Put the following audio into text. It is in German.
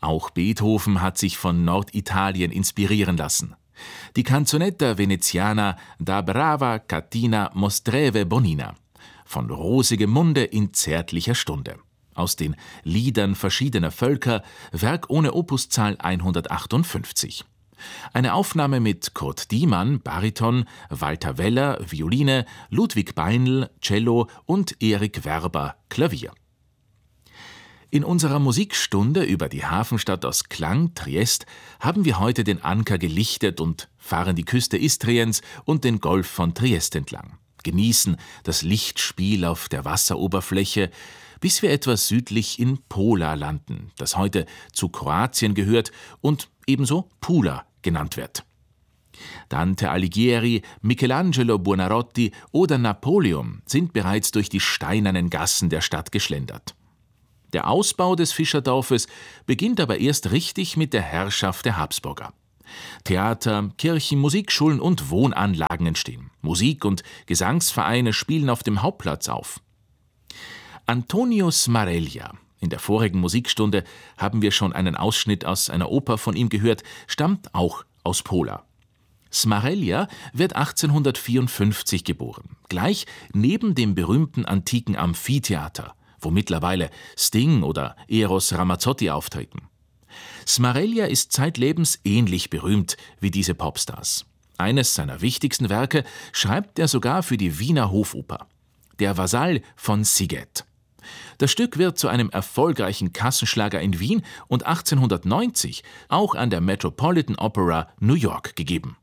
Auch Beethoven hat sich von Norditalien inspirieren lassen. Die Canzonetta Veneziana Da brava Catina mostreve bonina. Von rosigem Munde in zärtlicher Stunde. Aus den Liedern verschiedener Völker, Werk ohne Opuszahl 158. Eine Aufnahme mit Kurt Diemann, Bariton, Walter Weller, Violine, Ludwig Beinl, Cello und Erik Werber, Klavier. In unserer Musikstunde über die Hafenstadt aus Klang, Triest, haben wir heute den Anker gelichtet und fahren die Küste Istriens und den Golf von Triest entlang. Genießen das Lichtspiel auf der Wasseroberfläche, bis wir etwas südlich in Pola landen, das heute zu Kroatien gehört und ebenso Pula genannt wird. Dante Alighieri, Michelangelo Buonarroti oder Napoleon sind bereits durch die steinernen Gassen der Stadt geschlendert. Der Ausbau des Fischerdorfes beginnt aber erst richtig mit der Herrschaft der Habsburger. Theater, Kirchen, Musikschulen und Wohnanlagen entstehen. Musik- und Gesangsvereine spielen auf dem Hauptplatz auf. Antonio Smareglia, in der vorigen Musikstunde haben wir schon einen Ausschnitt aus einer Oper von ihm gehört, stammt auch aus Pola. Smareglia wird 1854 geboren, gleich neben dem berühmten antiken Amphitheater, wo mittlerweile Sting oder Eros Ramazzotti auftreten. Smareglia ist zeitlebens ähnlich berühmt wie diese Popstars. Eines seiner wichtigsten Werke schreibt er sogar für die Wiener Hofoper, Der Vasall von Sziget. Das Stück wird zu einem erfolgreichen Kassenschlager in Wien und 1890 auch an der Metropolitan Opera New York gegeben.